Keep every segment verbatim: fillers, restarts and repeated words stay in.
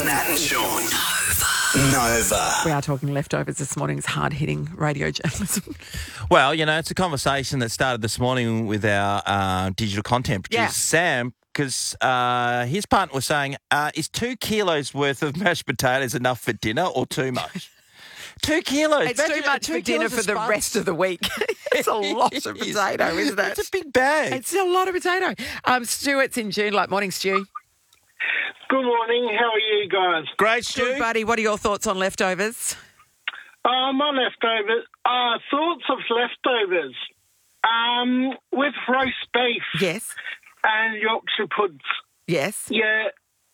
Nat and Sean. Nova. We are talking leftovers this morning. It's hard-hitting radio journalism. Well, you know, it's a conversation that started this morning with our uh, digital content producer, Yeah. Sam, because uh, his partner was saying, uh, is two kilos worth of mashed potatoes enough for dinner or too much? Two kilos. It's Imagine too much two for dinner kilos for of the spuds. rest of the week. It's a lot of It is. potato, isn't it? It's a big bag. It's a lot of potato. Um, Stuart's in June. Like, morning, Stu. Good morning. How are you guys? Great, Stu. Good, buddy. What are your thoughts on leftovers? Uh, my leftovers. Uh, thoughts of leftovers. Um, with roast beef Yes. and Yorkshire puds. Yes. Yeah,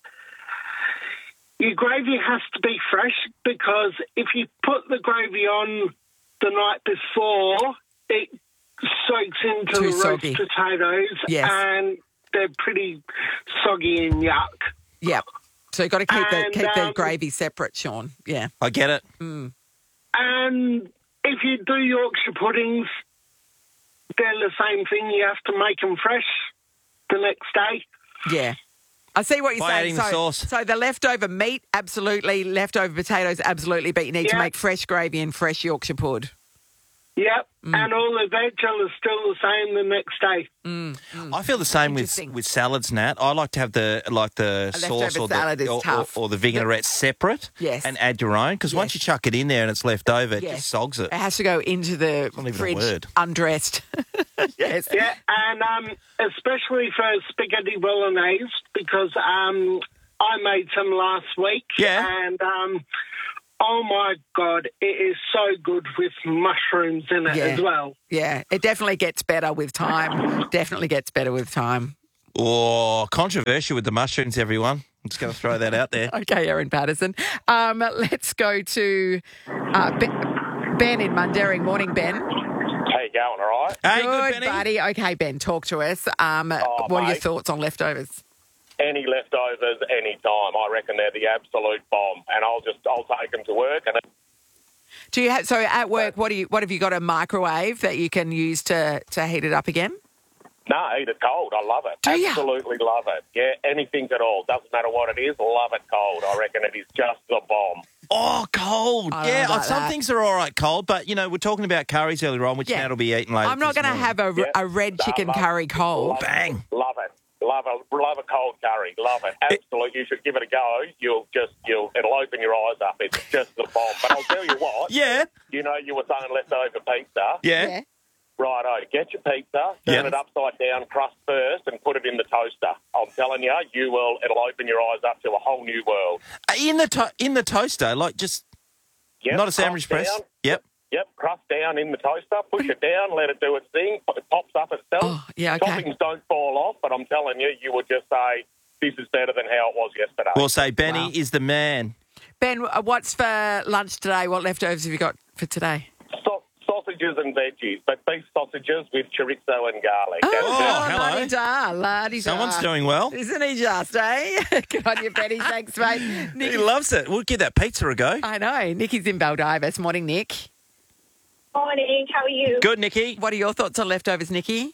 your gravy has to be fresh because if you put the gravy on the night before, it soaks into Too the roast soggy. potatoes Yes. and they're pretty soggy and yuck. Yep. So you've got to keep the And, keep the um, gravy separate, Sean. Yeah. I get it. Mm. And if you do Yorkshire puddings, they're the same thing. You have to make them fresh the next day. Yeah. I see what you're By saying. adding so, the sauce. so the leftover meat, absolutely. Leftover potatoes, absolutely. But you need to Yeah. make fresh gravy and fresh Yorkshire pud. Yep. Mm. And all the veg is still the same the next day. I feel the same with, Interesting. with salads, Nat. I like to have the like the A sauce leftover or salad the, is or, tough. or, or the vinaigrette separate Yes. and add your own because once Yes. you chuck it in there and it's left over, it Yes. just sogs it. It has to go into the not even a fridge word. undressed. Yes. Yeah, and um, especially for spaghetti bolognese because um, I made some last week. Yeah. And um, oh my God, it is so good with mushrooms in it Yeah. as well. Yeah. It definitely gets better with time. Definitely gets better with time. Oh, controversial with the mushrooms, everyone. I'm just going to throw that out there. Okay, Erin Patterson. Um, let's go to uh, Ben, Ben in Mundaring. Morning, Ben. How you going, all right? Hey, Good, good, Benny. buddy. Okay, Ben, talk to us. Um, Oh, what are your mate. thoughts on leftovers? Any leftovers, any time. I reckon they're the absolute bomb, and I'll just I'll take them to work. And Do you have so at work? What do you? What have you got? A microwave that you can use to to heat it up again? no, eat it cold. I love it. Do ya? Absolutely love it. Yeah, anything at all. Doesn't matter what it is. Love it cold. I reckon it is just the bomb. Oh, cold. I don't yeah, know about some that. things are all right cold, but, you know, we're talking about curries earlier on, which Yeah. Nat will be eating later. I'm not this going to morning. have a, Yeah. a red No, chicken love curry it. cold. Love it. Bang. Love it. Love a love a cold curry. Love it. Absolutely. You should give it a go. You'll just you'll it'll open your eyes up. It's just the bomb. But I'll tell you what. Yeah, You know, you were saying leftover pizza. yeah. Yeah. Righto, get your pizza, turn Yep. it upside down, crust first, and put it in the toaster. I'm telling you, you will. It'll open your eyes up to a whole new world. In the to- in the toaster, like just Yep, not a sandwich crust press. down. Yep. Yep, crust down in the toaster, push it down, let it do its thing. It pops up itself. Oh, yeah, okay. Toppings don't fall off, but I'm telling you, you would just say, this is better than how it was yesterday. We'll say Benny Wow. is the man. Ben, uh, what's for lunch today? What leftovers have you got for today? Sau- sausages and veggies, but beef sausages with chorizo and garlic. Oh, hello. la-di-da, la-di-da. Someone's doing well. Isn't he just, eh? Good on you, Benny. Thanks, mate. He Nick, loves it. We'll give that pizza a go. I know. Nicky's in Baldivis. Morning, Nick. Morning, how are you? Good, Nikki. What are your thoughts on leftovers, Nicky?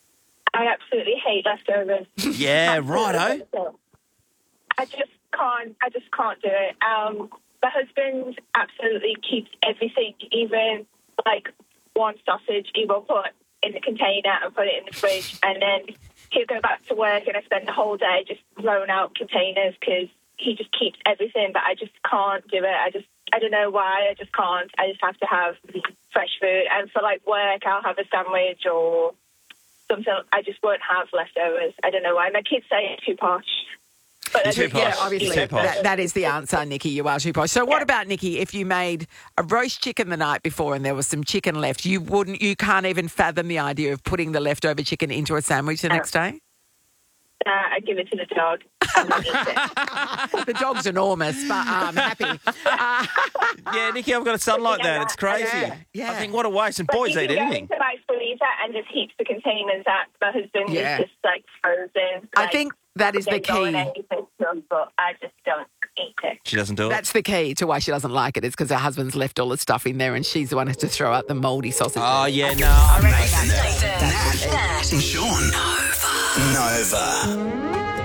I absolutely hate leftovers. Yeah, righto. I just can't. I just can't do it. Um, my husband absolutely keeps everything, even like one sausage, he will put in the container and put it in the fridge, and then he'll go back to work, and I spend the whole day just throwing out containers because he just keeps everything. But I just can't do it. I just. I don't know why. I just can't. I just have to have fresh food. And for like work, I'll have a sandwich or something. I just won't have leftovers. I don't know why. My kids say it's too posh. But You're I too just- posh. Yeah, obviously. Too posh. That, that is the answer, Nikki. You are too posh. So what Yeah. about, Nikki, if you made a roast chicken the night before and there was some chicken left, you wouldn't, you can't even fathom the idea of putting the leftover chicken into a sandwich the next day? Uh, I give it to the dog. And they eat it. The dog's enormous, but I'm happy. Uh, Yeah, Nikki, I've got a son like that. It's crazy. Yeah, yeah. I think what a waste. And But boys you eat can go anything. into my freezer and just heat the containers that my husband Yeah. is just like frozen. I like, think that is the they go in key. anything from, but I just don't eat it. She doesn't do it. That's the key to why she doesn't like it. It's because her husband's left all the stuff in there and she's the one who has to throw out the mouldy sausage. Oh, yeah, no. Nathan, Nat, and Sean. Nova. Nova.